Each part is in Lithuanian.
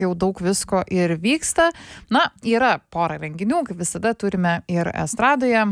jau daug visko ir vyksta. Na, yra pora renginių, kaip visada turime ir estradoje.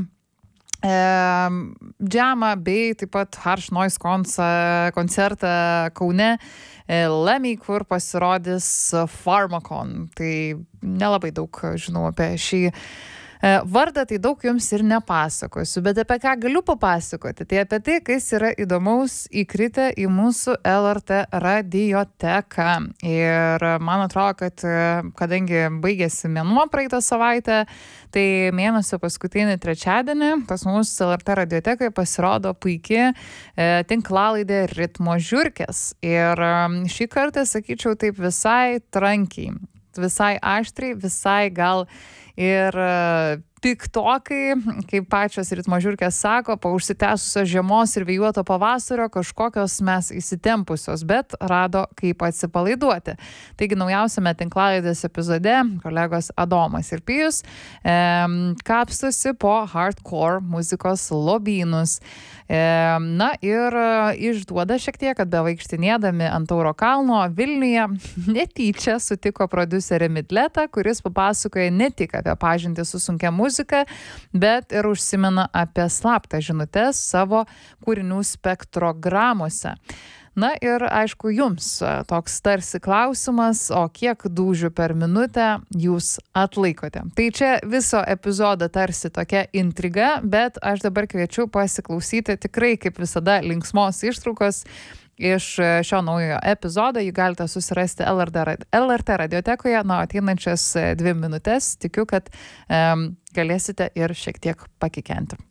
Džemą bei taip pat Harsh Noise koncertą Kaune Lemmy, kur pasirodys Pharmakon. Tai nelabai daug žinau apie šį vardą, tai daug jums ir nepasakosiu, bet apie ką galiu papasakoti, tai apie tai, kas yra įdomaus įkritę į mūsų LRT radioteką. Ir man atrodo, kad kadangi baigėsi mėnuo praeitą savaitę, tai mėnesio paskutinį trečiadienį pas mus LRT radiotekoje pasirodo puikiai tinklalaidė Ritmo žiurkės. Ir šį kartą, sakyčiau, taip visai trankiai, visai aštriai, visai gal ir piktokai, kaip pačios Ritmo žiurkės sako, po užsitęsusios žiemos ir vėjuoto pavasario kažkokios mes įsitempusios, bet rado kaip atsipalaiduoti. Taigi naujausiame tinklalaidės epizode kolegos Adomas ir Pijus kapstosi po hardcore muzikos lobynus. Na ir išduoda šiek tiek, kad bevaikštinėdami ant Tauro kalno Vilniuje netyčia sutiko prodiuserį Midletą, kuris papasakoja ne tik apie pažintį su sunkia muzika, bet ir užsimena apie slaptą žinutes savo kūrinių spektrogramose. Na ir aišku, jums toks tarsi klausimas, o kiek dūžių per minutę jūs atlaikote. Tai čia viso epizodo tarsi tokia intriga, bet aš dabar kviečiu pasiklausyti tikrai kaip visada linksmos ištraukos iš šio naujojo epizodo. Jį galite susirasti LRT radiotekoje, ateinančias 2 minutės. Tikiu, kad galėsite ir šiek tiek pakikenti.